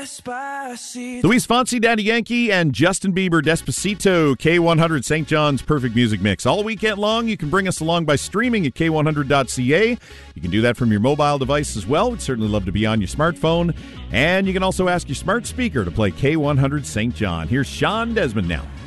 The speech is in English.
Luis Fonsi, Daddy Yankee, and Justin Bieber, Despacito, K100 St. John's Perfect Music Mix. All weekend long, you can bring us along by streaming at K100.ca. You can do that from your mobile device as well. We'd certainly love to be on your smartphone. And you can also ask your smart speaker to play K100 St. John. Here's Sean Desmond now.